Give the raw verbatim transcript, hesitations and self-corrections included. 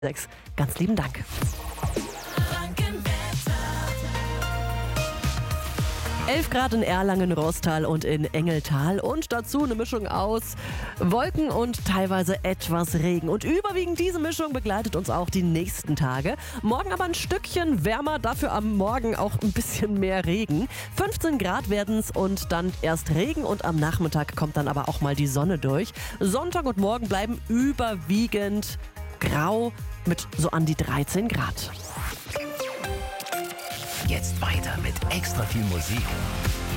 sechs. Ganz lieben Dank. elf Grad in Erlangen, Rostal und in Engeltal und dazu eine Mischung aus Wolken und teilweise etwas Regen. Und überwiegend diese Mischung begleitet uns auch die nächsten Tage. Morgen aber ein Stückchen wärmer, dafür am Morgen auch ein bisschen mehr Regen. fünfzehn Grad werden es und dann erst Regen und am Nachmittag kommt dann aber auch mal die Sonne durch. Sonntag und morgen bleiben überwiegend grau mit so an die dreizehn Grad. Jetzt weiter mit extra viel Musik